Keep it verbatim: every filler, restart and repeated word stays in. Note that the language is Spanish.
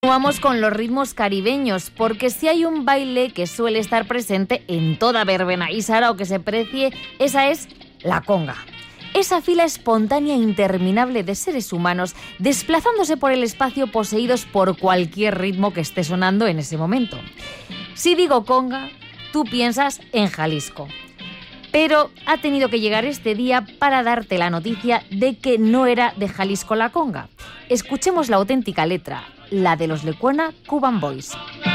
Vamos con los ritmos caribeños, porque si hay un baile que suele estar presente en toda verbena y sarao que se precie, esa es la conga. Esa fila espontánea e interminable de seres humanos desplazándose por el espacio poseídos por cualquier ritmo que esté sonando en ese momento. Si digo conga, tú piensas en Jalisco. Pero ha tenido que llegar este día para darte la noticia de que no era de Jalisco la conga. Escuchemos la auténtica letra, la de los Lecuona Cuban Boys.